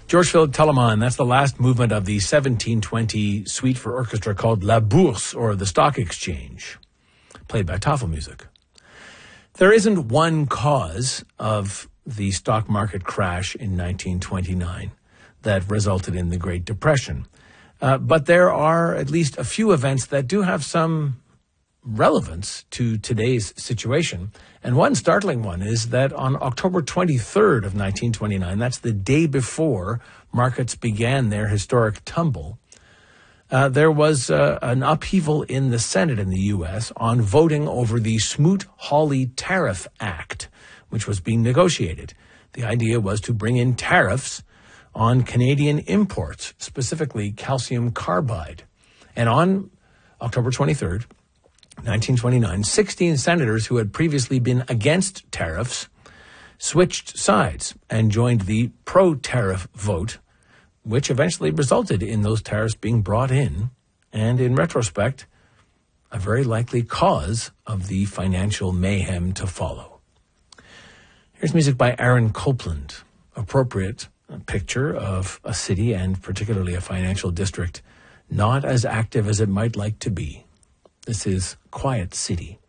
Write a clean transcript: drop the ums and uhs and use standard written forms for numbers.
George Philipp Telemann, that's the last movement of the 1720 suite for orchestra called La Bourse, or the Stock Exchange, played by Tafelmusik. There isn't one cause of the stock market crash in 1929 that resulted in the Great Depression. But there are at least a few events that do have some relevance to today's situation. And one startling one is that on October 23rd of 1929, that's the day before markets began their historic tumble, there was an upheaval in the Senate in the U.S. on voting over the Smoot-Hawley Tariff Act, which was being negotiated. The idea was to bring in tariffs on Canadian imports, specifically calcium carbide. And on October 23rd, 1929, 16 senators who had previously been against tariffs switched sides and joined the pro-tariff vote, which eventually resulted in those tariffs being brought in, and in retrospect, a very likely cause of the financial mayhem to follow. Here's music by Aaron Copland, appropriate picture of a city and particularly a financial district not as active as it might like to be. This is Quiet City.